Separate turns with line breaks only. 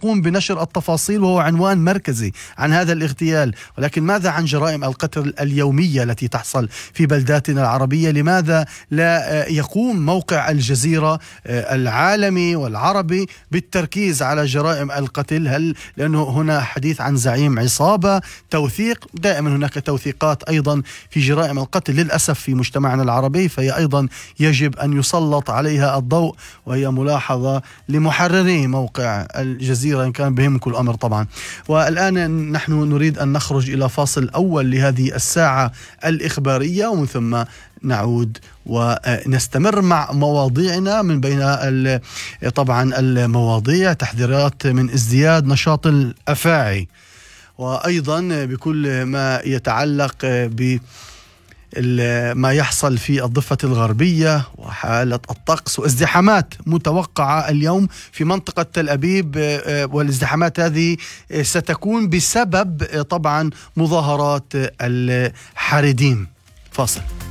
تقوم بنشر التفاصيل وهو عنوان مركزي عن هذا الاغتيال. ولكن ماذا عن جرائم القتل اليومية التي تحصل في بلداتنا العربية؟ لماذا لا يقوم موقع الجزيرة العالمي والعربي بالتركيز على جرائم القتل؟ هل لأنه هنا حديث عن زعيم عصابة، توثيق، دائما هناك توثيقات أيضا في جرائم القتل للأسف في مجتمعنا العربي، فهي أيضا يجب أن يسلط عليها الضوء، وهي ملاحظة لمحرري موقع الجزيرة إن كان بهمكم الأمر طبعا. والآن نحن نريد أن نخرج إلى فاصل أول لهذه الساعة الإخبارية، ومن ثم نعود ونستمر مع مواضيعنا. من بين طبعا المواضيع تحذيرات من ازدياد نشاط الأفاعي، وأيضا بكل ما يتعلق ما يحصل في الضفة الغربية وحالة الطقس وازدحامات متوقعة اليوم في منطقة تل أبيب، والازدحامات هذه ستكون بسبب طبعا مظاهرات الحاردين. فاصل.